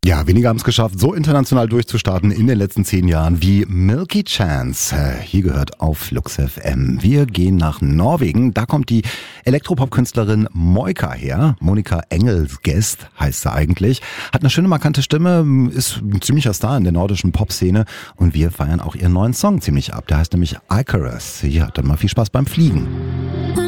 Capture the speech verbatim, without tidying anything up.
Ja, wenige haben es geschafft, so international durchzustarten in den letzten zehn Jahren wie Milky Chance. Hier gehört auf Flux F M. Wir gehen nach Norwegen. Da kommt die Elektropop-Künstlerin Moika her. Monika Engelsgest heißt sie eigentlich. Hat eine schöne, markante Stimme, ist ein ziemlicher Star in der nordischen Popszene. Und wir feiern auch ihren neuen Song ziemlich ab. Der heißt nämlich Icarus. Ja, dann mal viel Spaß beim Fliegen.